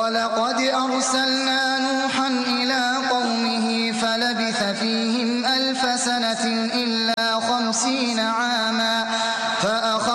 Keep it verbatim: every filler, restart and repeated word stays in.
ولقد أرسلنا نوحا إلى قومه فلبث فيهم ألف سنة إلا خمسين عاما